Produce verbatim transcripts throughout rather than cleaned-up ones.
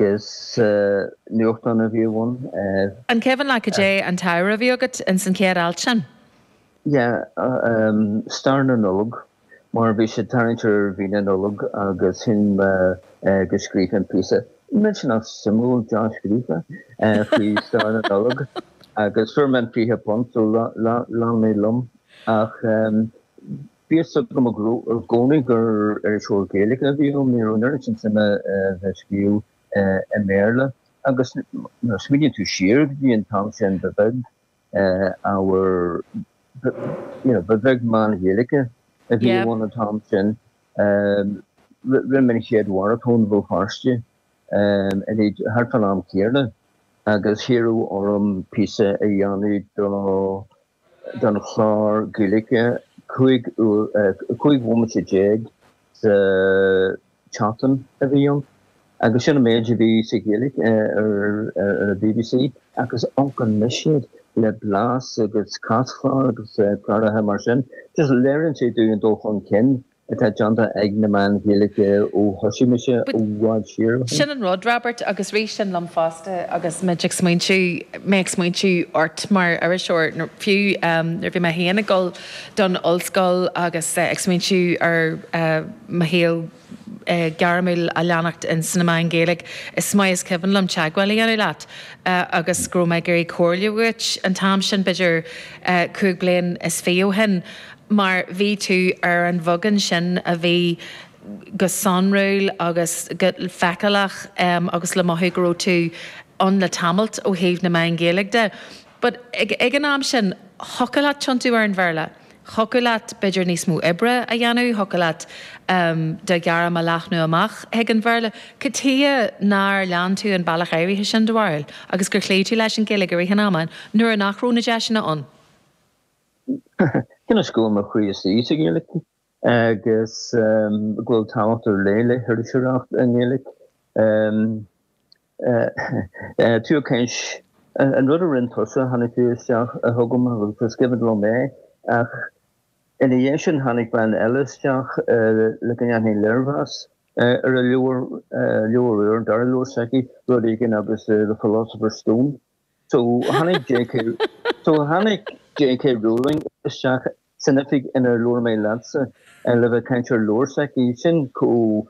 agus nuachtan a bhíon. An Kevin Lacajay an Tyra bhíogat in San Ciar Alchan? Yeah, um, star na nolog, mar bhí sé tarintir bhí na nolog agus hin goscríf an písa. Mention of simú Josh Griefa, fhí star na nolog, agus firman príthe pont, so lá mé lum, ach bí so go a gcónig gur ar seoir Gaelic a bhí mé runner sin sin a bheitsciú a méle, agus smíonn tú siar bhí an tam sin beveg our you know beveg man Gaelic a bhí one an tam sin rimmen siad war tón bh farste and it hard fan am Keirle agus hiú orm písa a dhéanú do don chlár Gaelic Kuig kuig woman se jeg the Chatham a bhí agus sin méid bhí sa Gaelic ar ar B B C agus oncan misisiad le blas agus casfá agus clara mar sin just léironn sé dú an dóchan cin atá Johnta ag na man Gaelic ó hoisiimiise ó bhád siar. Sin an rud Robert agus rís sin lom fásta agus magic smaintú méid smaintú ort mar ar seoir fiú ar bhí me héana gáil don olscoil agus ag smaintú ar mahéal garamúil a leannacht in sinnamáin Gaelic is smaas Kevin lom teagháil anú leat agus scrú me gurí cóirliúit an tam sin beidir cúig blian is féo hin mar bhí tú ar an bhogan sin a bhí go sonrúil agus go fecalach um, agus le maithú goró tú an le tamalt ó héamh na main Gaelic de. But ag, ag an am sin, hocalat tiontu ar an bherla. Hocalat beidir níos mú ibre a dhéanú, hocalat um, de garam a lachnú amach ag an bherla. Catia nar lean tú an bailach éirithe sin dohail, agus gur clé tú leis an Gaelic ar ihan aman, nuair a nachrúna deisina an. Kinne school me goeie sí Gaelic agus go tacht er lele hurracht en Gaelic tu kens en rudder in tusse han ik seach a hogum verskiven lo me ach in de han ik ben Ellisach le an hin lervas er a loer loer dar lo seki ru ik in agus de philosopher Stone so han ik J K so han ik J K Rowling seach Sinifig in a loor mei landse en le kancher loorseki sin ko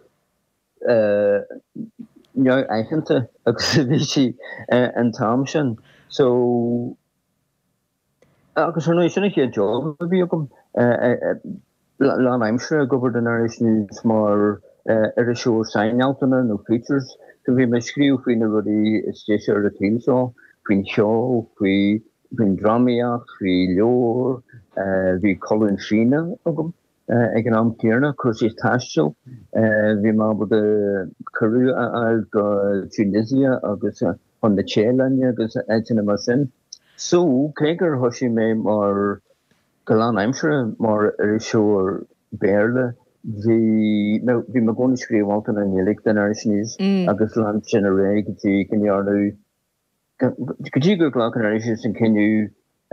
jou eigente exhibitie en tamshin so agus no sinnig je job wie kom la aimimsre governation maar er is show sign out no features so wie me skriw fin rudi is er de team so fin show fi fin dramiach fi loor vi Colin Sheena agam ag an am Keirna cos is tastil vi ma de Carew al go Tunisia agus on the Chelanja agus etin mar sin so keger hoshi me mar galan aimimsre mar er sure berle vi no vi ma gon skrif alt an Gaelic den er snis agus land generate die kan jarnu could you go clock an sin can you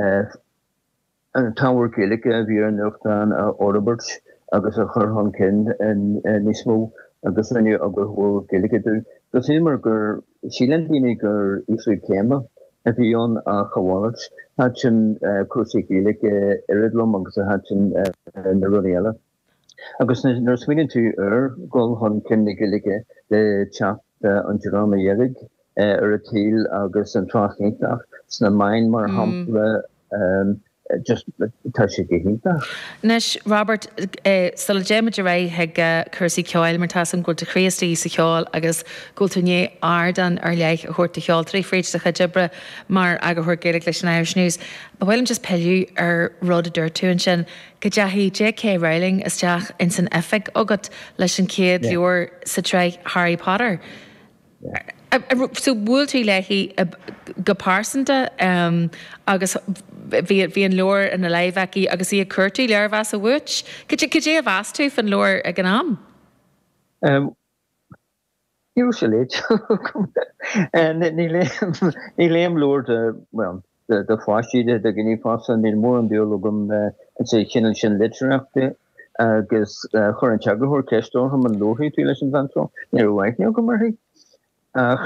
an tower Gaelic vi an nochtan Orbert agus a churhan kind en nismo agus an a go Gaelic do gus immer gur sílendínig gur isú kema a vi on a chawal hat kursi Gaelic eridlum agus a hat na runiela agus na swingen tú er go hon kinnig Gaelic le chat an Jerome Yerig ar a tíl agus an trasníach sna main mar hapla just tá sé gehinnta. Nes Robert sal déime ré heag chusaí ceáil mar tas an gúil chréastí sa cheáil agus gúiltané ardan ar leich a chuirta cheáil trí fréid sa chadibre mar aga chuir Gaelic leis an Irish News. A bhfuilm just peú ar rud a dúir tú an sin go deahí J K Rowling isteach in san effig agat leis an céad leor sa tre Harry Potter. So bhfuil tú leihí go pásanta agus bhí an leor in na leibheici agus í a curtaí learbhas a bhuiit. Could you a bhas tú fan leor ag an am? Ní sé léit. Ní léim leor de, well, de fáisiide de gní fásan ní mór an biologum an sé chinan sin literaachta agus chur an teagathór ceistóm an lóthaí tú leis an bhaintá. Ní bhhaith ní go marthaí.